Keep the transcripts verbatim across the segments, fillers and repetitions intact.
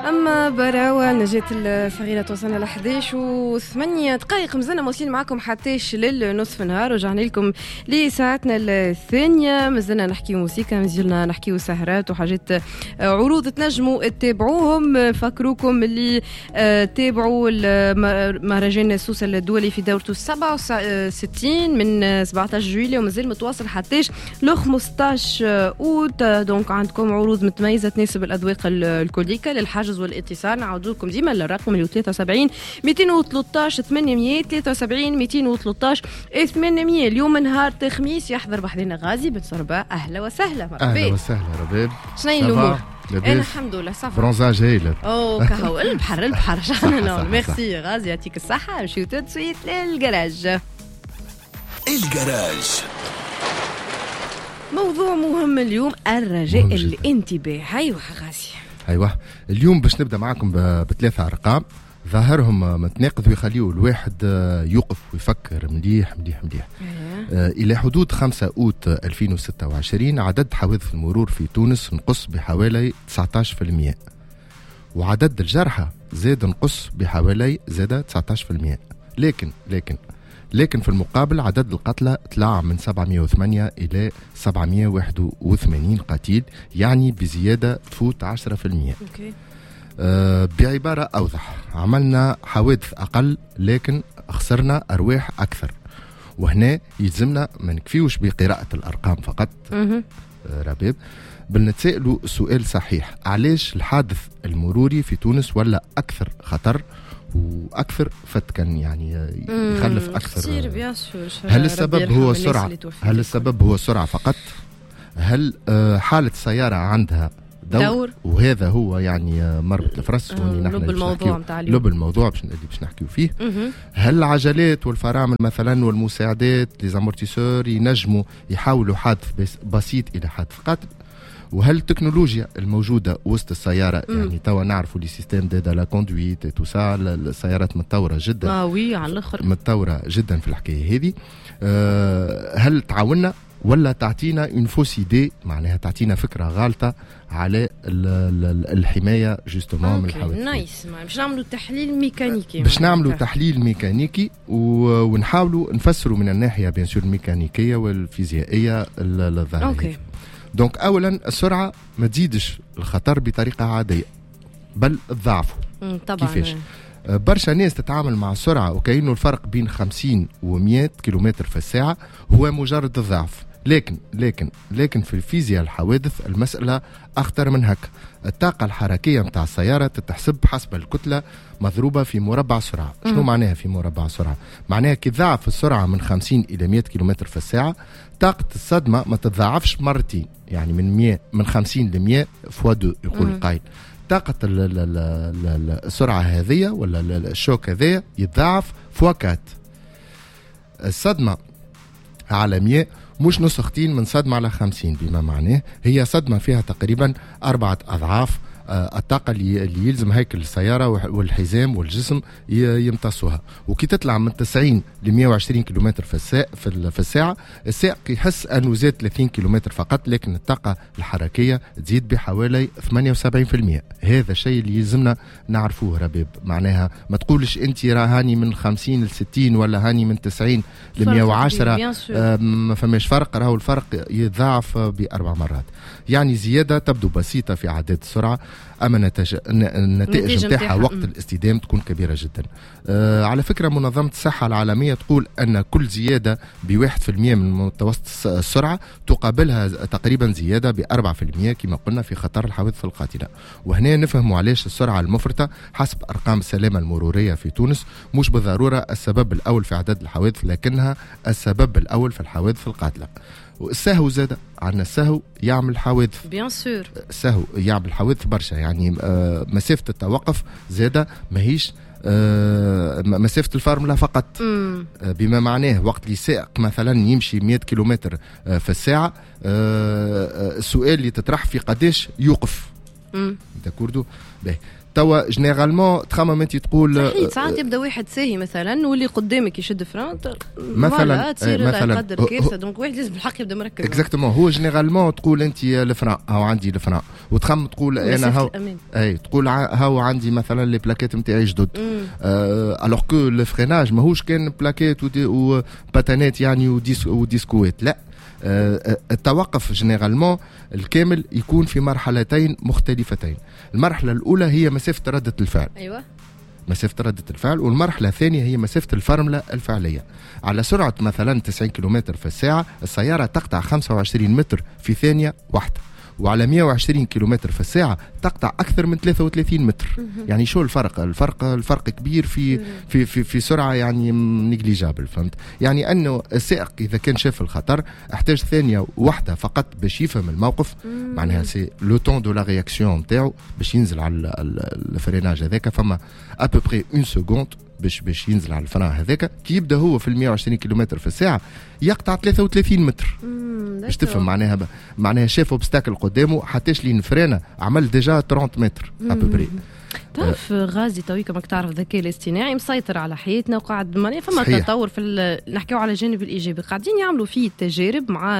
أما براوة نجاة الصغيرة توصلنا ل إحدى عشر وثمانية دقائق. مازلنا موصلين معكم حتىش للنصف نهار ورجعنا لكم لساعتنا الثانية. مازلنا نحكي موسيقى، مازلنا نحكي سهرات وحاجات عروض تنجموا تتابعوهم. فكروكم اللي تابعوا مهرجان السوس الدولي في دورته سبعة وستين من سبعة عشر جويلية ومازال متواصل حتىش ل خمسطاش أوت. دونك عندكم عروض متميزة تناسب الأذواق الكليكة. للحجز والاتصال نعاود لكم ديما الرقم اللي ثلاثة وسبعين مئتين وثلاثة عشر ثمانمئة ثلاثة وسبعين مئتين وثلاثة عشر ثمانمئة. اليوم نهار الخميس يحضر بحذنا غازي بن صربا. أهلا وسهلا مرحبا. أهلا وسهلا رباب. شنو الأمور؟ أنا الحمد لله صافا. برونزاج هايلة. أوه كهو البحر البحر شحال نقول. ميرسي غازي يعطيك الصحة. نمشيو تو سويت للجراج. الجراج موضوع مهم اليوم، الرجاء الانتباه. أيوة غازي. أيوة اليوم باش نبدأ معكم بثلاثة أرقام ظاهرهم متناقض ويخليوا الواحد يوقف ويفكر مليح مليح مليح. آه إلى حدود خمسة أوت ألفين وستة وعشرين عدد حوادث المرور في تونس نقص بحوالي تسعة عشر بالمئة، وعدد الجرحى زاد نقص بحوالي زاد تسعة عشر بالمئة. لكن لكن لكن في المقابل عدد القتلى طلع من سبعمئة وثمانية إلى سبعمئة وواحد وثمانين قتيل، يعني بزيادة تفوت عشرة بالمئة. أوكي. آه بعبارة أوضح، عملنا حوادث أقل لكن خسرنا أرواح أكثر. وهنا يلزمنا ما نكفيوش بقراءة الأرقام فقط. آه رباب بل نتسائلوا سؤال صحيح، علاش الحادث المروري في تونس ولا أكثر خطر واكثر فتكا، يعني يخلف اكثر؟ هل السبب هو السرعه؟ هل السبب هو السرعه فقط؟ هل حاله السياره عندها دور, دور؟ وهذا هو يعني مربط الفرس وني نحن لب الموضوع نتاع اليوم، لب الموضوع باش اللي باش نحكيو فيه. مم. هل العجلات والفرامل مثلا والمساعدات لي زامورتيسور ينجموا يحاولوا حادث بسيط الى حادث قاتل؟ وهل التكنولوجيا الموجودة وسط السيارة، مم. يعني توا نعرفوا لي سيستم دادا لا كوندويت تو سا، السيارات متطورة جدا. اه وي على الاخر متطورة جدا في الحكاية هذه. أه هل تعاوننا ولا تعطينا اون فوس ايدي، معناها تعطينا فكرة غالطة على الحماية جوستومون من الحوادث؟ نايس. باش نعملوا تحليل ميكانيكي باش نعملوا تحليل ميكانيكي ونحاولوا نفسروا من الناحية بيان سور الميكانيكية والفيزيائية الظاهرة. اوكي. دونك اولا السرعه ما تزيدش الخطر بطريقه عاديه بل تضاعفه. طبعا كيفاش؟ برشا ناس تتعامل مع السرعه وكأنه الفرق بين خمسين ومئة كيلومتر في الساعه هو مجرد الضعف، لكن لكن لكن في الفيزياء الحوادث المساله اخطر من هكا. الطاقه الحركيه نتاع السياره تتحسب حسب الكتله مضروبه في مربع سرعه. شنو معناها في مربع سرعه؟ معناها كي تضاعف السرعه من خمسين الى مئة كيلومتر في الساعه طاقه الصدمه ما تتضاعفش مرتين، يعني من مئة من خمسين ل مئة فوا دو يقول القائل. طاقه السرعه هذه ولا الشوك هذا يتضاعف فوا كات. الصدمه على مئة مش نسختين من صدمة على خمسين، بما معناه هي صدمة فيها تقريبا أربعة أضعاف الطاقة اللي يلزم هيكل السيارة والحزام والجسم يمتصوها. وكي تطلع من تسعين ل مئة وعشرين كيلومتر في الساعة في الساعة السائق يحس أنه زاد ثلاثين كيلومتر فقط، لكن الطاقة الحركية تزيد بحوالي ثمانية وسبعين بالمئة. هذا الشيء اللي يلزمنا نعرفوه ربيب. معناها ما تقولش أنت راهاني من خمسين ل ستين ولا هاني من تسعين ل مئة وعشرة ما فماش فرق، راهو الفرق يتضاعف بأربع مرات. يعني زيادة تبدو بسيطة في عدد السرعة، أما نتج... النتائج نتاعها وقت الاستدامة تكون كبيرة جدا. آه على فكرة منظمة الصحة العالمية تقول أن كل زيادة بواحد في المية من متوسط السرعة تقابلها تقريبا زيادة بأربعة في المية كما قلنا في خطر الحوادث القاتلة. وهنا نفهموا علاش السرعة المفرطة حسب أرقام السلامة المرورية في تونس مش بالضرورة السبب الأول في عدد الحوادث، لكنها السبب الأول في الحوادث القاتلة. والسهو زاد عندنا، السهو يعمل حوادث بيان سور، السهو يعمل حوادث برشا. يعني آه مسافة التوقف زاد ماهيش آه مسافة الفارمولا فقط. آه بما معناه وقت اللي سائق مثلا يمشي مئة كيلومتر آه في الساعة، آه السؤال اللي تطرح في قداش يوقف داكوردو باهي. توا جينيرالمون تخمم انت تقول صحيح ساعات يبدا واحد ساهي مثلا واللي قدامك يشد فران مثلا تصير مثلا يقدر كارثه. دونك واحد لازم بالحق يبدا مركز اكزاكتومون. هو جينيرالمون تقول انت الفران هاو عندي الفران وتخمم تقول انا هاو اي تقول هاو عندي مثلا لي بلاكيت نتاعي جدد الوغ كو لو فريناج ماهوش كان بلاكيت وباتانات يعني وديس وديسكوات لا. التوقف جينيرالمون الكامل يكون في مرحلتين مختلفتين. المرحلة الأولى هي مسافة ردة الفعل. أيوة. مسافة ردة الفعل. والمرحلة الثانية هي مسافة الفرملة الفعلية. على سرعة مثلا تسعين كيلومتر في الساعة السيارة تقطع خمسة وعشرين متر في ثانية واحدة، وعلى مئة وعشرين كيلومتر في الساعة تقطع أكثر من ثلاثة وثلاثين متر. يعني شو الفرق؟ الفرق الفرق كبير في في في, في سرعة يعني نيجليجابل. فهمت؟ يعني أنه السائق إذا كان شاف الخطر احتاج ثانية واحدة فقط باش يفهم الموقف. معناها سي لو طون دو لا رياكسيون نتاعو باش ينزل على الفريناج هذاك. فما أبوبري اون سكوند باش باش ينزل على الفران هذاك. كي يبدا هو في مئة وعشرين كيلومتر في الساعة يقطع ثلاثة وثلاثين متر. باش تفهم معناها ب... معناها شاف اوبستاكل قدامه حتىش لين فرانه عمل ديجا ثلاثين متر ابوبري. تعرف غازي تويك كما تعرف الذكاء الاصطناعي مسيطر على حياتنا وقاعد معناها فما تطور في نحكيو على الجانب الايجابي. قاعدين يعملوا فيه تجارب مع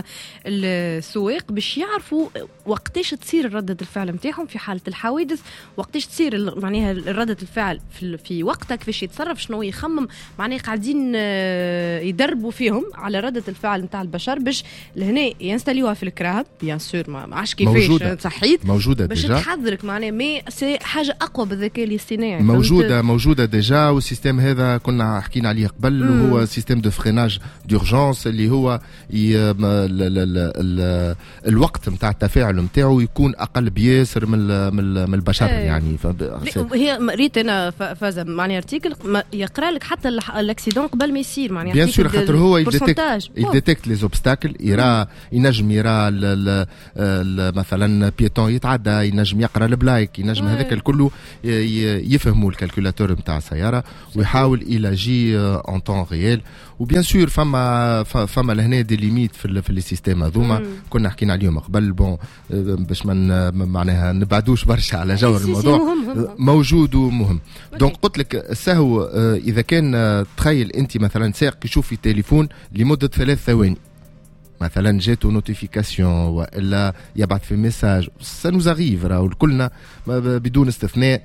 السواق باش يعرفوا وقتاش تصير ردة الفعل نتاعهم في حالة الحوادث، وقتاش تصير معناها ردة الفعل في, في وقتك كيفاش يتصرف شنو يخمم. معناها قاعدين يدربوا فيهم على ردة الفعل نتاع البشر باش لهنا ينستليوها في الكراهب بيان سور ما عادش كيفاش صحيت موجودة باش ديجا. تحذرك معناها مي سي حاجة أقوى بالذكاء الاصطناعي موجودة موجودة ديجا. والسيستم هذا كنا حكينا عليه قبل وهو سيستم دو فريناج دورجانس اللي هو ي... ال... ال... ال... الوقت نتاع التفاعل نتاعو يكون أقل بياسر من من, من البشر. أي. يعني ف... هي ريت أنا فاز معناها ارتيكل يقرأ لك حتى الاكسيدون قبل ما يصير معناها بيان سور خاطر هو يديتكت يديتكت لي زوبستاكل يرى ينجم يرى ال... ال... مثلا بيتون يتعدى ينجم يقرأ البلايك ينجم هذاك الكل يفهموا الكالكولاتور نتاع السياره ويحاول يلاجي اون طون ريال. وبيان سور فما فما لهنا دي ليميت في في لي سيستيم هذوما كنا حكينا عليهم قبل. بون باش ما معناها نبعدوش برشا على جو الموضوع موجود ومهم. دونك قلت لك السهو اذا كان تخيل انت مثلا سائق يشوف في تليفون لمده ثلاث ثواني مثلا جاتو نوتيفيكاسيون والا يبعث في ميساج سانوز اريف راهو كلنا بدون استثناء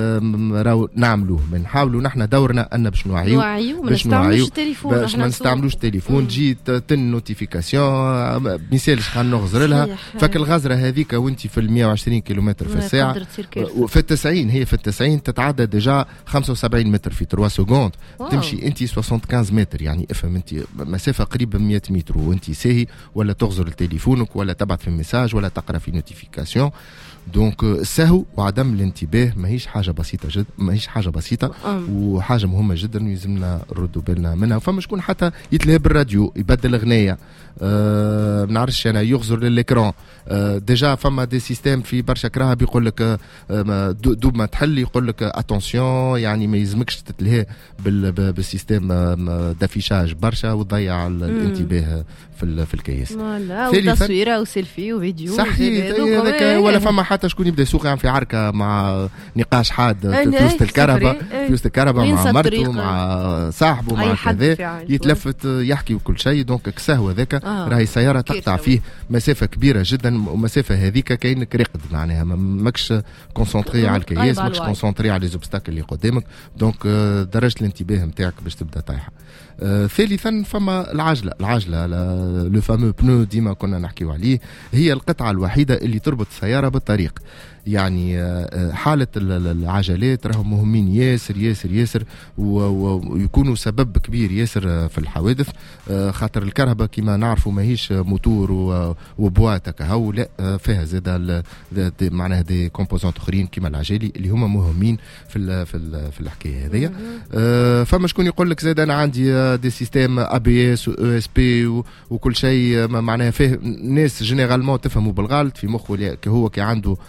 راهو نعملوه. بنحاولوا نحن دورنا ان باش نوعيو باش نوعيو باش ما نستعملوش التليفون تجي تن نوتيفيكاسيون مثالش خلينا نغزر لها فك الغزره هذيك وانت في مئة وعشرين كيلومتر في الساعه وفي التسعين هي في التسعين تتعدى ديجا خمسة وسبعين متر في ثلاثة سكوند تمشي انت خمسة وخمسين متر. يعني افهم انت مسافه قريبه من مئة متر وانت ساهي ولا تغزر تليفونك ولا تبعث في ميساج ولا تقرا في نوتيفيكاسيون. دونك السهو وعدم الانتباه ماهيش حاجه بسيطه جدا ماهيش حاجه بسيطه وحاجه مهمه جدا ويلزمنا نردوا بالنا منها. فما شكون حتى يتلهى بالراديو يبدل اغنيه أه ما نعرفش انا يغزر للاكران أه ديجا. فما دي سيستيم في برشا كراها بيقول لك أه دوب ما تحل يقول لك اتونسيون يعني ما يلزمكش تتلهى بالسيستيم دافيشاج برشا وتضيع الانتباه في في الكيس. لا وتصويره وسيلفي وفيديو صحيح ولا فما حتى شكون يبدا يسوق يعني في عركه مع نقاش حاد في وسط الكهرباء في وسط الكهرباء مع مرته مع صاحبه مع كذا يتلفت يحكي وكل شيء. دونك كسهو هذاك آه. راهي سياره تقطع فيه مسافه كبيره جدا ومسافه هذيك كاينك رقد معناها ماكش كونسونطري على الكياس ماكش كونسونطري على لي زوبستاكل اللي قدامك. دونك درجه الانتباه نتاعك باش تبدا طايحه. آه ثالثا فما العجله العجله لو فامو بنو ديما كنا نحكيو عليه هي القطعه الوحيده اللي تربط السياره بالطريق. يعني حالة العجلات راهم مهمين ياسر ياسر ياسر ويكونوا سبب كبير ياسر في الحوادث. خاطر الكهرباء كما نعرفوا ماهيش موتور وبواتا كهو لا فيها زاده معناها دي كومبوزونت اخرين كما العجالي اللي هما مهمين في ال في ال في الحكايه هذيا. فما شكون يقول لك زاد انا عندي دي سيستيم ا بي اس و اس بي وكل شيء معناها فيه ناس جينيرالمون تفهموا بالغلط في مخه هو كي عنده ا بي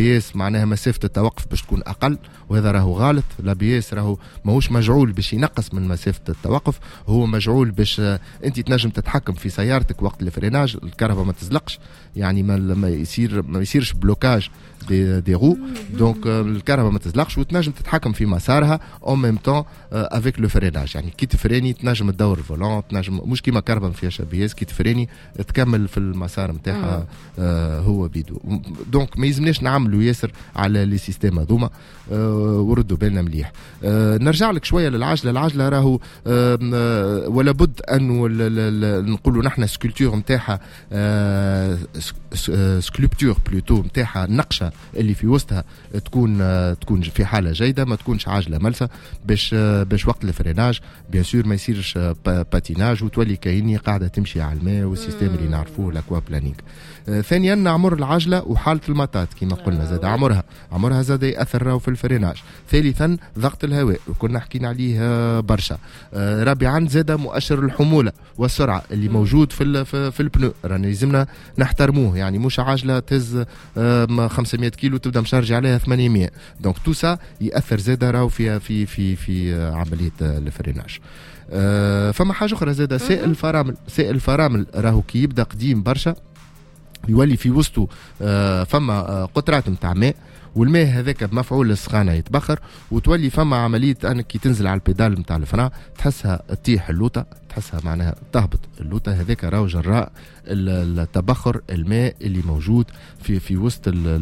بي اس معناها مسافه التوقف باش تكون اقل، وهذا راهو غلط. لا بي اس راهو ماهوش مجعول باش ينقص من مسافه التوقف، هو مجعول باش انت تنجم تتحكم في سيارتك وقت الفريناج، الكهرباء ما تزلقش، يعني ما ما يصير ما يصيرش بلوكاج دي دي رو، دونك الكهرباء ما تزلقش وتنجم تتحكم في مسارها اون ميم طون افيك لو فريناج. يعني كي تفريني تنجم تدور الفولون، تنجم مش كيما كهرباء ما فيهاش بي اس، كي تفريني تكمل في المسار نتاعها آه هو بيدو. دونك ما يلزمناش نعملوا ياسر على لي سيستيم هذوما، آه وردوا بالنا مليح. آه نرجع لك شويه للعجله. العجله راهو آه آه ولا بد انه نقولوا نحن سكولتور نتاعها، آه سكولبتور بلوتو نتاعها، النقشه اللي في وسطها تكون آه تكون في حاله جيده، ما تكونش عجله ملسه، باش آه باش وقت الفريناج بيان سور ما يصيرش آه باتيناج وتولي كايني قاعده تمشي على الماء والسيستم اللي نعرفوه الاكوا بلانينغ. آه ثانيا عمر العجله وحاله المطاط كما قلنا زاد عمرها عمرها زاد ياثر راهو في الفريناج. ثالثا ضغط الهواء وكنا حكينا عليه آه برشا. آه رابعا زاد مؤشر الحموله والسرعه اللي موجود في في, في البنو، رانا لازمنا نحترموه. يعني مش عجله تهز آه خمسمية كيلو تبدا مشارجي عليها ثمانمية، دونك تو سا ياثر زاد راهو في في في في عمليه الفريناج. آه فما حاجه اخرى زاد سائل الفرامل. سائل الفرامل راهو كي يبدا قديم برشا يولي في وسطه آه فما آه قطرات نتاع ماء، والماء هذاك بمفعول السخانه يتبخر، وتولي فما عمليه انك كي تنزل على البيدال نتاع الفرا تحسها تطيح اللوطه، تحسها معناها تهبط اللوطه. هذاك راهو جراء التبخر الماء اللي موجود في في وسط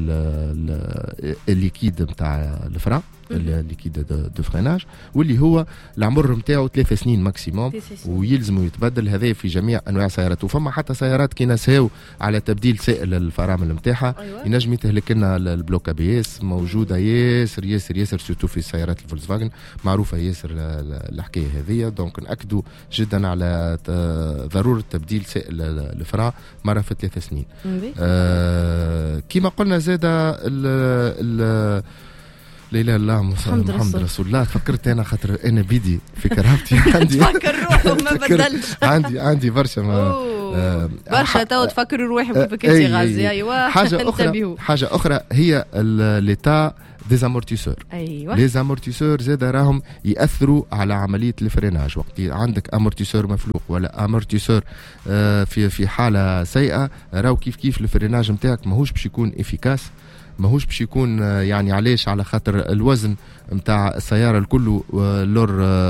الليكيد نتاع الفرا، الليكيد دو فريناج، واللي هو العمر نتاعو ثلاث سنين ماكسيموم ويلزموا يتبدل. هذا في جميع انواع السيارات، وفما حتى سيارات كي نساو على تبديل سائل الفرامل نتاعها أيوة. ينجم يتهلك لنا البلوك بي اس، موجوده ياسر ياسر ياسر سورتو في السيارات الفولكس فاجن، معروفه ياسر الحكايه هذه. دونك ناكدوا جدا على ضروره تبديل سائل الفرا مره في ثلاث سنين. آه كما قلنا زاد ال لا اله الا الله محمد رسول الله. فكرت انا خاطر انا بيدي في كرامتي عندي تفكر روحهم ما بدلش عندي عندي برشا ما آه برشا تو تفكروا روحكم في كيتي غازي. ايوه حاجه اخرى حاجه اخرى هي ليتا ديزامورتيسور. ايوه لي زامورتيسور زاد راهم ياثروا على عمليه الفريناج. وقت عندك امورتيسور مفلوق ولا امورتيسور آه في في حاله سيئه، راهو كيف كيف الفريناج نتاعك ماهوش باش يكون افيكاس، ماهوش باش يكون يعني علاش على خاطر الوزن نتاع السياره الكل لور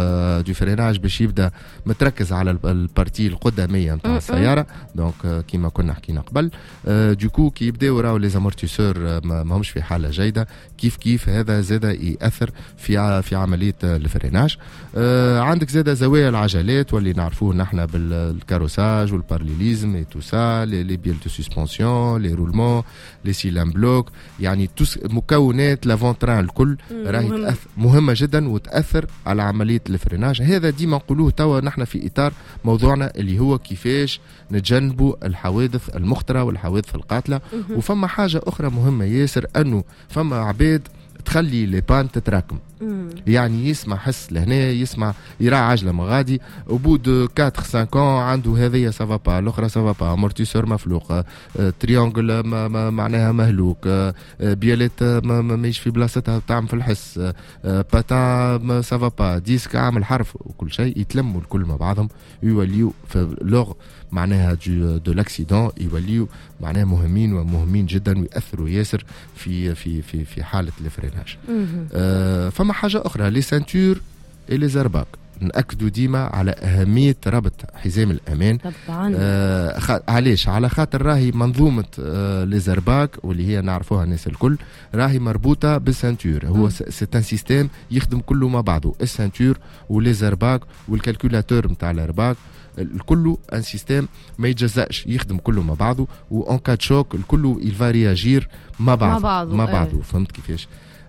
دو فريناج باش يبدا متركز على البارتي القداميه نتاع السياره. دونك كيما كنا حكينا قبل دوكو كي يبداو راهو لي زامورتيسور ماهمش في حاله جيده، كيف كيف هذا زاد ياثر في في عمليه الفريناج. عندك زاد زوايا العجلات واللي نعرفوه نحن بالكاروساج والبارليليزم اي تو سا، لي بيل دو سسبونسيون، لي رولمون، لي سيلان بلوك، يعني مكونات لافونتران الكل راهي مهمة جدا وتأثر على عملية الفريناج. هذا ديما نقولوه توا نحن في إطار موضوعنا اللي هو كيفاش نتجنبوا الحوادث المخطرة والحوادث القاتلة. وفما حاجة أخرى مهمة ياسر، أنه فما عباد تخلي لي بان تتراكم، يعني يسمع حس لهنا، يسمع يرى عجله مغادي وبود أربعة خمسة عنده هذه سافا با، الاخرى سافا با، امورتيسور مفلوق، اه تريونجل ما ما معناها مهلوك، اه بيالات ما ماهيش في بلاصتها تعمل في الحس، اه باتان سافا با، ديسك عامل حرف، وكل شيء يتلموا الكل مع بعضهم يوليو في لوغ معناها دو دو لاكسيدون، يوليو معناها مهمين ومهمين جدا ويأثروا ياسر في في في في حاله الفريناج. اه فما حاجه اخرى لي سانتور اي لي زرباك، نأكدوا ديما على أهمية ربط حزام الأمان. طبعا آه خ... علاش؟ على خاطر راهي منظومة آه لي زرباك واللي هي نعرفوها الناس الكل راهي مربوطة بالسانتور. هو سيت ان سيستيم يخدم كله مع بعضه، السانتور ولي زرباك والكالكولاتور نتاع الارباك، الكل ان سيستيم ما يتجزأش، يخدم كله مع بعضه، وان كات شوك الكل يلفا رياجير مع بعض مع بعضه, مع بعضه. فهمت كيفاش؟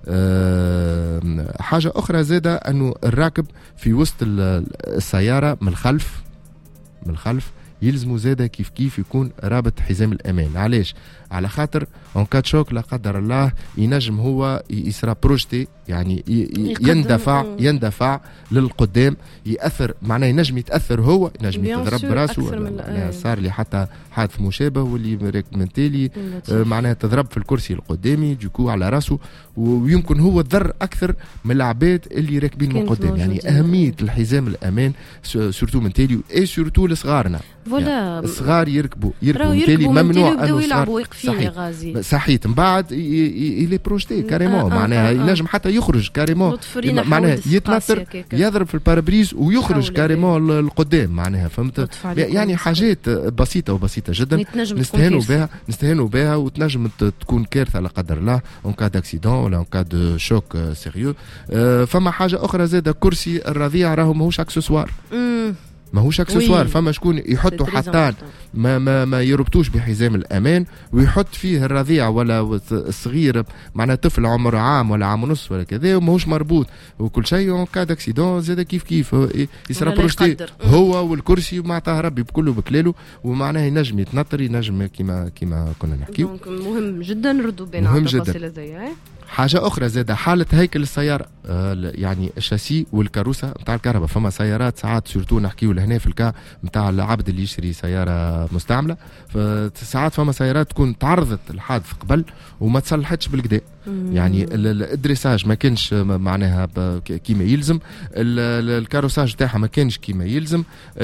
أه حاجة أخرى زادة أنه الراكب في وسط السيارة من الخلف من الخلف يلزموا زاده كيف كيف يكون رابط حزام الامان. علاش؟ على خاطر اون كات شوك لا قدر الله ينجم هو يسرا بروجتي، يعني يندفع يندفع للقدام، ياثر معناه ينجم يتاثر هو، ينجم يتضرب براسه. معناها صار لي حتى حادث مشابه واللي ريكومنتيلي معناها تضرب في الكرسي القدامي دوكو على راسه، ويمكن هو تضر اكثر من العباد اللي راكبين من قدام. يعني اهميه الحزام الامان سورتو من تالي اي سورتو لصغارنا. فوالا يعني الصغار يركبوا يركبوا تالي ممنوع انه يلعبوا واقفين يا غازي. صحيت من بعد يلي بروجتي كاريمون، معناها ينجم حتى يخرج كاريمون، معناها يتنطر يضرب في البارابريز ويخرج كاريمون القدام، معناها فهمت؟ يعني حاجات بسيطه وبسيطه جدا نستهانوا بها نستهانوا بها وتنجم تكون كارثه لا قدر الله اون كا داكسيدون ولا اون كا دو شوك سيريو. فما حاجه اخرى زاده، كرسي الرضيع راهو ماهوش اكسسوار، ماهوش اكسسوار. فما شكون يحطوا حتى ما ما ما يربطوش بحزام الامان ويحط فيه الرضيع ولا الصغير، معناه طفل عمره عام ولا عام ونص ولا كذا وماهوش مربوط وكل شيء اون كا داكسيدون زاد كيف كيف يصير بروجتي هو والكرسي ومعطاه ربي بكله بكلاله، ومعناه ينجم يتنطر، ينجم كيما كيما كنا نحكيو. مهم جدا نردوا بين التفاصيل هذيا. حاجة أخرى زاد حالة هيكل السيارة، آه يعني الشاسي والكاروسة نتاع الكهرباء. فما سيارات ساعات سورتو نحكيو لهنا في الكا نتاع العبد اللي يشري سيارة مستعملة، فساعات فما سيارات تكون تعرضت الحادث قبل وما تصلحتش بالكدا، يعني الادريساج ما كانش معناها كيما يلزم، الكاروساج تاعها ما كانش كيما يلزم،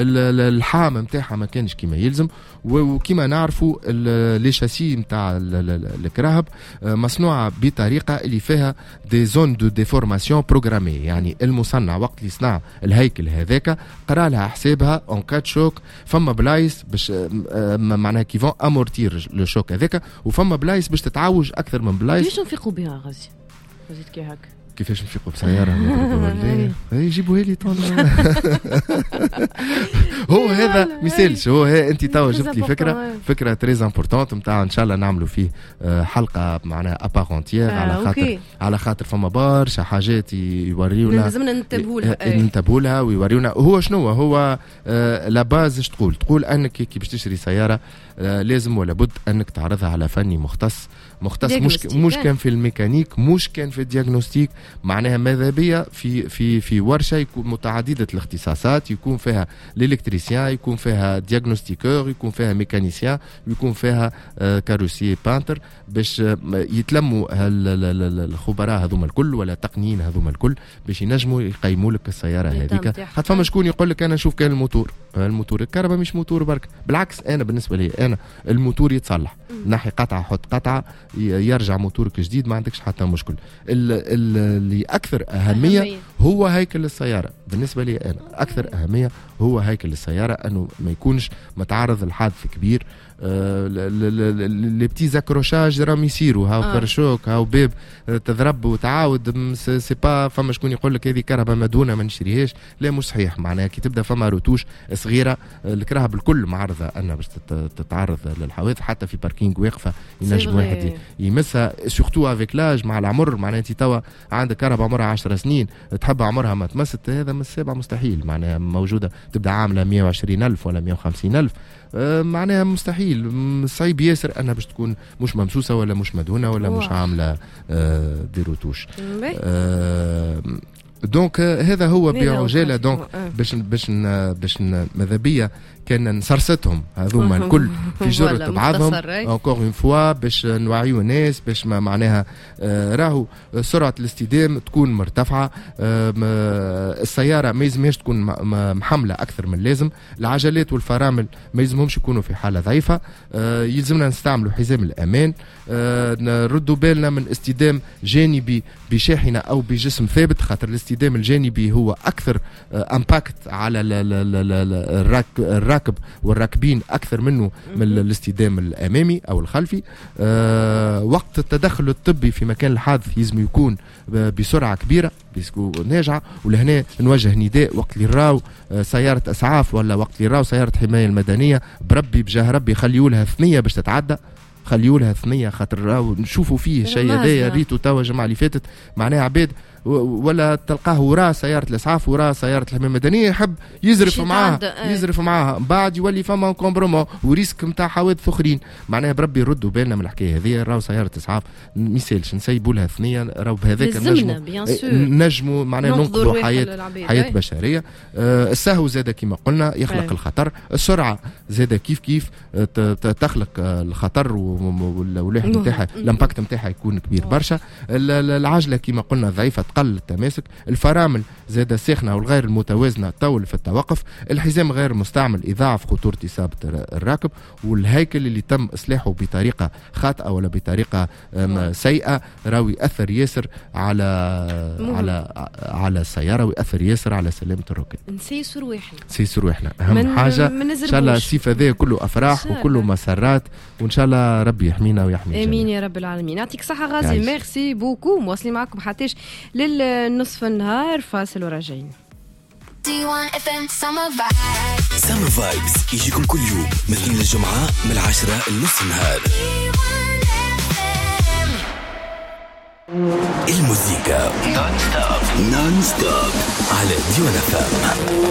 الحام نتاعها ما كانش كيما يلزم، وكيما نعرفوا لي شاسي نتاع الكراهب مصنوعة بطريقة اللي فيها دي زون دو ديفورماسيون بروغرامي، يعني المصنع وقت اللي يصنع الهيكل هذاك قرا لها حسابها اون كات شوك، فما بلايص باش معناها كيفون امورتير لو شوك هذاك، وفما بلايص باش تتعوج اكثر من بلايص. كيفاش نفيقوا بها غازي؟ غازي كي هكا كيفاش نفيقوا بسيارة يجيبوا لي طون هو هذا مثالش. هو انت توا جبت لي فكره فكره تريز امبورطونت نتاع ان شاء الله نعملوا فيه حلقه معناها ابارونتيير، على خاطر على خاطر فما برشا حاجات يوريونا لازمنا ننتبهوا لها ننتبهوا لها ويوريونا هو شنو هو لا باز. تقول تقول انك كي باش تشري سياره لازم ولا بد انك تعرضها على فني مختص مختص مش مش كان في الميكانيك، مش كان في الدياغنوستيك، معناها ماذا بيا في في في ورشه يكون متعدده الاختصاصات، يكون فيها الالكتريسيان، يكون فيها دياغنوستيكور، يكون فيها ميكانيسيان، ويكون فيها كاروسي بانتر، باش يتلموا الخبراء هذوما الكل ولا التقنيين هذوما الكل باش ينجموا يقيموا لك السياره هذيك. حتى فما شكون يقول لك انا نشوف كان الموتور الموتور الكهرباء مش موتور برك، بالعكس انا بالنسبه لي انا الموتور يتصلح، نحي قطعه حط قطعه يرجع موتورك جديد، ما عندكش حتى مشكل. اللي اكثر اهميه, أهمية هو هيكل السياره بالنسبه لي انا، اكثر اهميه هو هيكل السياره، انه ما يكونش متعرض لحادث كبير. لي بتي زاكروشاج راهم يصيروا، هاو فرشوك هاو باب تضرب وتعاود، سي با فما شكون يقول لك هذه كهرباء مدهونه ما نشريهاش، لا مش صحيح. معناها كي تبدا فما روتوش صغيره الكراهب بالكل معرضه انها باش تتعرض للحوادث، حتى في باركينج واقفه ينجم واحد يمسها سورتو افيك لاج مع العمر. معناها انت توا عندك كهرباء عمرها عشر سنين تحب عمرها ما تمست، هذا من السابع مستحيل. معناها موجوده تبدا عامله مية وعشرين ألف ولا مية وخمسين ألف، معناها مستحيل، صعيب ياسر انها باش تكون مش ممسوسه ولا مش مدهونه ولا مش عامله دي روتوش. دونك هذا هو بعجاله. دونك باش باش باش ماذا بيا كان نسرستهم هذوما الكل في جرة بعضهم انكور اون فوا باش نوعيو الناس باش ما معناها آه راهو سرعه الاستدام تكون مرتفعه، آه السياره ما يلزمهاش تكون محمله اكثر من اللازم، العجلات والفرامل ما يلزمهمش يكونوا في حاله ضعيفه، آه يلزمنا نستعملوا حزام الامان، آه نردوا بالنا من استدام جانبي بشاحنه او بجسم ثابت، خاطر الاستدام الجانبي هو اكثر آه امباكت على الراك الراكب والراكبين أكثر منه من الاستدام الأمامي أو الخلفي. أه وقت التدخل الطبي في مكان الحادث يلزم يكون بسرعة كبيرة بيسكو ناجعة، ولهنا نوجه نداء وقت اللي راو سيارة أسعاف ولا وقت اللي راو سيارة حماية المدنية، بربي بجاه ربي خليوا لها ثنية باش تتعدى، خليوا لها ثنية، خاطر راو نشوفوا فيه شيء هذايا ريتو توا جماعة اللي فاتت، معناها عباد ولا تلقاه وراء سياره الاسعاف وراء سياره الحمايه المدنيه يحب يزرف معاها يزرف معاها بعد يولي فما كومبرومون وريسك نتاع حوادث اخرين. معناها بربي يردوا بالنا من الحكايه هذه. راهو سياره اسعاف ميسالش نسيبوا لها ثنيه راهو بهذاك نجموا نجموا معناها ننقذوا حياه حياه بشريه. أه السهو زاد كما قلنا يخلق أي. الخطر. السرعه زاد كيف كيف تخلق الخطر والواحد نتاعها الامباكت نتاعها يكون كبير برشا. العجله كما قلنا ضعيفه تقل التماسك. الفرامل زاد ساخنه والغير المتوازنه تطول في التوقف. الحزام غير مستعمل يضاعف خطوره اصابه الراكب. والهيكل اللي تم اصلاحه بطريقه خاطئه ولا بطريقه سيئه راهو ياثر ياسر على مم. على على السياره وياثر ياسر على سلامه الركاب. نسيسوا رواحنا نسيسوا رواحنا اهم حاجه. ان شاء الله الصيف هذا كله افراح وكله مسرات وان شاء الله ربي يحمينا ويحمي امين يا رب العالمين. يعطيك صحه غازي. ميرسي بوكو. مواصلين معكم حتىش للنصف النهار فاصل وراجعين. سامر فايبس يجيكم كل يوم من الاثنين للجمعه من العاشرة لنصف النهار. الموسيقى نون ستوب نون ستوب على ديوان اف ام.